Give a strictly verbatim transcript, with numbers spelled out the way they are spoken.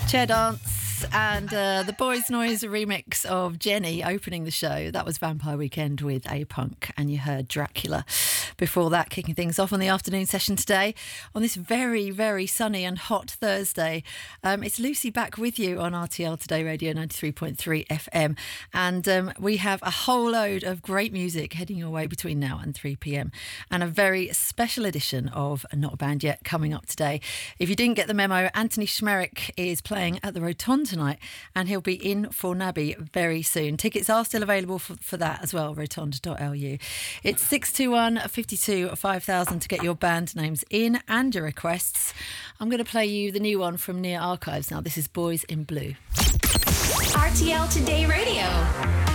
Chair Dance and uh, the Boys Noise remix of Jenny opening the show. That was Vampire Weekend with A-Punk, and you heard Dracula. Before that, kicking things off on the afternoon session today on this very, very sunny and hot Thursday. Um, it's Lucy back with you on R T L Today Radio ninety-three point three F M, and um, we have a whole load of great music heading your way between now and three p.m, and a very special edition of Not a Band Yet coming up today. If you didn't get the memo, Anthony Schmerick is playing at the Rotonde tonight, and he'll be in for Nabby very soon. Tickets are still available for, for that as well, rotonde dot l u. It's six two one, five two, five thousand to get your band names in and your requests. I'm going to play you the new one from Near Archives now. This is Boys in Blue. R T L Today Radio.